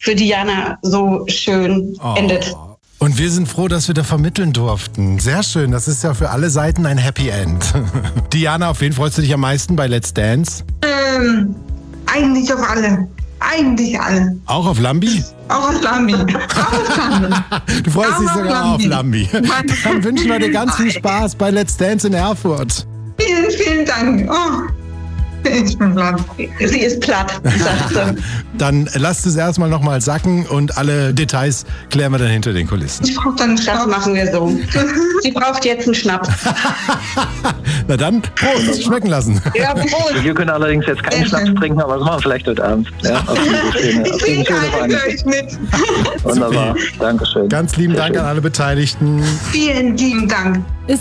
für Diana so schön endet. Und wir sind froh, dass wir da vermitteln durften. Sehr schön, das ist ja für alle Seiten ein Happy End. Diana, auf wen freust du dich am meisten bei Let's Dance? Eigentlich auf alle. Eigentlich alle. Auch auf Lambi? Auch auf Lambi. Du freust Auch dich auf Sogar auf Lambi. Dann wünschen wir dir ganz viel Spaß bei Let's Dance in Erfurt. Vielen, vielen Dank. Oh, ich bin platt. Sie ist platt, sagt sie. Dann lasst es erstmal nochmal sacken und alle Details klären wir dann hinter den Kulissen. Ich brauche dann einen Das Schnaps. machen wir so. Sie braucht jetzt einen Schnaps. Na dann, Prost, schmecken lassen. Ja, Prost. Wir können allerdings jetzt keinen Sehr Schnaps schön. trinken, aber das machen wir vielleicht heute Abend. Ja, auf Ich diese trinke schöne alle gleich mit. Wunderbar, Dankeschön. Ganz lieben Sehr Dank schön. an alle Beteiligten. Vielen lieben Dank.